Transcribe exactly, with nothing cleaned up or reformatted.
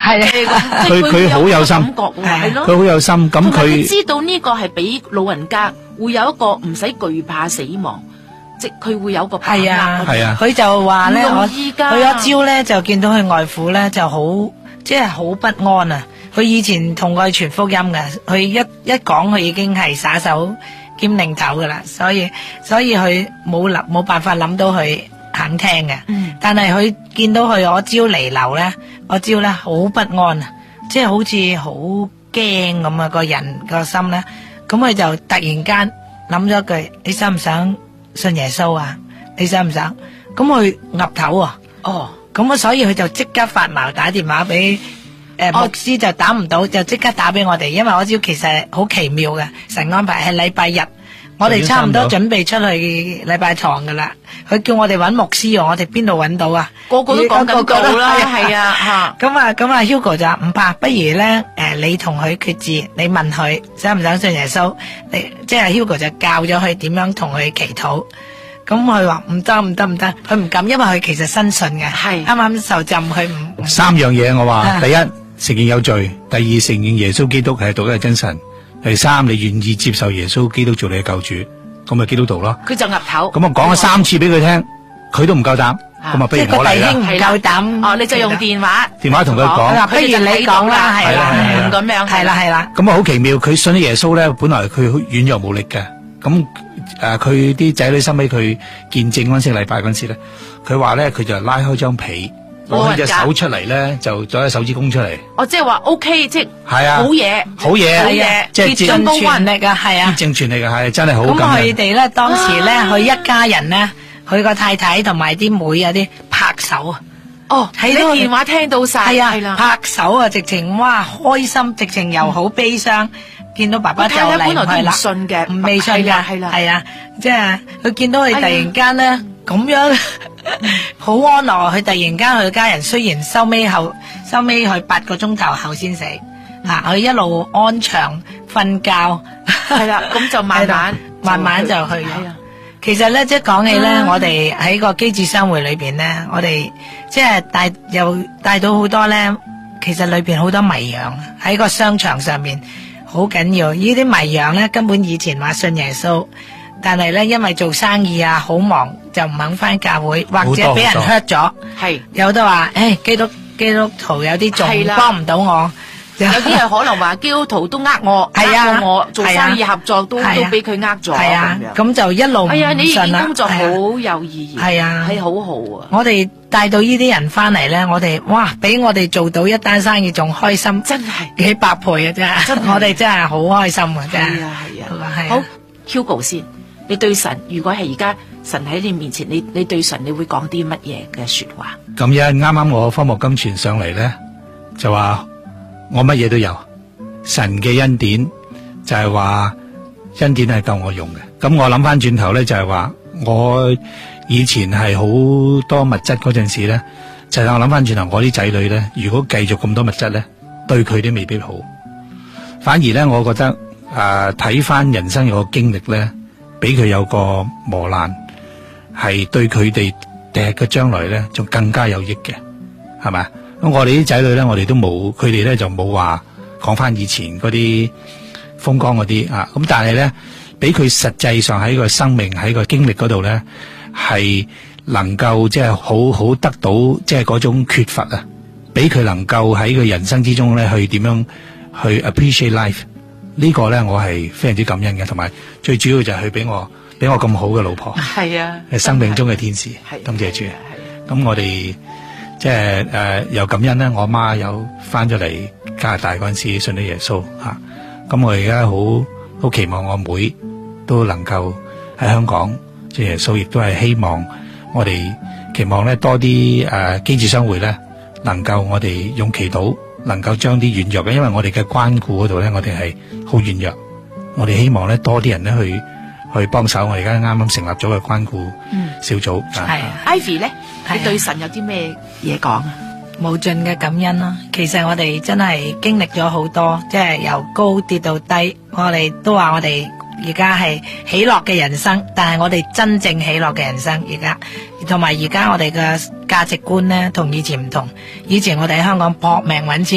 係啊， 佢佢好有心， 係咯， 佢好有心。咁佢知道呢個係俾老人家會有一個唔使懼怕死亡，即佢會有個把握。 係啊， 係啊， 佢就話咧，我依家佢一朝咧就見到佢外父咧就好，即係好不安啊！佢以前同佢傳福音嘅，佢一一講佢已經係耍手兼擰頭噶啦，所以所以佢冇諗冇辦法諗到佢肯聽嘅。嗯，但係佢見到佢我朝彌留咧，我朝咧好不安啊，即係好似好驚咁啊！個人個心咧，咁佢就突然間諗咗句：你想唔想信耶穌啊？你想唔想？咁佢岌頭啊！哦，咁啊，所以佢就即刻發矛打電話俾。誒，牧師就打唔到，就即刻打俾我哋，因為我知其實好奇妙嘅神安排係禮拜日，我哋差唔多準備出去禮拜堂噶啦。佢叫我哋揾牧師，我哋邊度揾到啊？ 個個都講緊道啦，係啊吓。 咁啊，咁啊，Hugo 就唔怕，不如咧誒，你同佢決志，你問佢想唔想信耶穌？你即係 Hugo 就教咗佢點樣同佢祈禱。咁佢話唔得唔得唔得，佢唔敢，因為佢其實新信嘅，係啱啱受浸，佢唔三樣嘢我話，第一。承認有罪，第二承認耶穌基督係獨一嘅真神，第三你願意接受耶穌基督做你嘅救主，咁咪基督徒咯。佢就岌頭， 咁我講咗三次俾佢聽，佢都唔夠膽，咁啊不如我嚟啦。 唔夠膽， 哦，你就用電話， 電話同佢講， 不如你講啦，係啦， 咁樣， 係啦係啦。 咁啊好奇妙，佢信咗耶穌咧，本來佢軟弱無力嘅，咁誒佢啲仔女收尾佢見證嗰陣時禮拜嗰陣時咧，佢話咧佢就拉開張被。攞隻手出嚟咧，就攞隻手指公出嚟。 哦，即係話 O K，即係係啊， 好嘢， 好嘢， 好嘢， 即係竭盡全力啊，係啊， 竭盡全力啊，係真係好感恩。咁佢哋咧當時咧，佢一家人咧，佢個太太同埋啲妹有啲拍手啊。 哦，喺啲電話聽到晒， 係啊，拍手啊，直情哇開心，直情又好悲傷。見到爸爸就嚟唔係啦， 信嘅， 唔未信嘅， 係啦， 係啊，即係佢見到佢突然間咧咁樣。好安樂，佢突然間佢家人雖然收尾後收尾佢八個鐘頭後先死，啊佢一路安詳瞓覺， 係啦，咁就慢慢慢慢就去咗。其實咧，即係講起咧，我哋喺個機智商會裏邊咧，我哋即係帶又帶到好多咧，其實裏邊好多迷羊喺個商場上面好緊要。呢啲迷羊咧，根本以前話信耶穌。但係咧，因為做生意啊，好忙就唔肯翻教會，或者俾人 hurt 咗，係有得話，誒，基督基督徒有啲仲幫唔到我， 有啲係可能話基督徒都呃我， 係啊， 我做生意合作都都俾佢呃咗， 係啊，咁就一路唔信啦。哎呀，你呢件工作好有意義， 係啊， 係好好啊。 我哋帶到呢啲人翻嚟咧，我哋哇，比我哋做到一單生意仲開心， 真係幾百倍啊！真係，我哋真係好開心啊！真係， 係啊係啊，好 Hugo 先。你對神，如果係而家神喺你面前，你你對神你會講啲乜嘢嘅說話？ 咁樣啱啱我科目金傳上嚟咧，就話我乜嘢都有，神嘅恩典就係話恩典係夠我用嘅。咁我諗翻轉頭咧，就係話我以前係好多物質嗰陣時咧，就係我諗翻轉頭，我啲仔女咧，如果繼續咁多物質咧，對佢都未必好。反而咧，我覺得誒睇翻人生有個經歷咧。俾佢有個磨難，係對佢哋第日嘅將來咧，仲更加有益嘅，係咪？咁我哋啲仔女咧，我哋都冇，佢哋咧就冇話講翻以前嗰啲風光嗰啲啊。咁但係咧，俾佢實際上喺個生命喺個經歷嗰度咧，係能夠即係好好得到即係嗰種缺乏啊，俾佢能夠喺佢人生之中咧去點樣去 appreciate life。呢個咧，我係非常之感恩嘅，同埋最主要就係佢俾我俾我咁好嘅老婆， 係啊， 係生命中嘅天使，感謝主。咁我哋即係誒又感恩咧，我媽有翻咗嚟加拿大嗰陣時信咗耶穌嚇，咁我而家好好期望我妹都能夠喺香港信耶穌，亦都係希望我哋期望咧多啲誒機智商會咧能夠我哋用祈禱。能夠將啲軟弱嘅，因為我哋嘅關顧嗰度咧，我哋係好軟弱，我哋希望咧多啲人咧去去幫手。我哋而家啱啱成立咗個關顧小組。 係 Ivy 咧，你對神有啲咩嘢講啊？ 無盡嘅感恩啦。其實我哋真係經歷咗好多，即係由高跌到低。我哋都話我哋而家係喜樂嘅人生，但係我哋真正喜樂嘅人生而家，同埋而家我哋嘅價值觀咧，同以前唔同。以前我哋喺香港搏命搵錢。